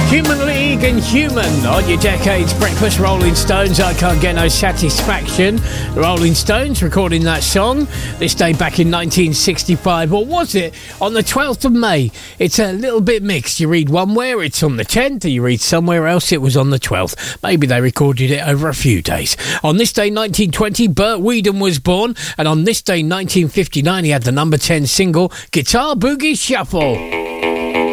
Human League and Human on your Decades Breakfast. Rolling Stones, I Can't Get No Satisfaction. The Rolling Stones recording that song this day back in 1965. Or was it on the 12th of May? It's a little bit mixed. You read one where it's on the 10th, or you read somewhere else it was on the 12th. Maybe they recorded it over a few days. On this day 1920, Burt Weedon was born, and on this day 1959 he had the number 10 single Guitar Boogie Shuffle.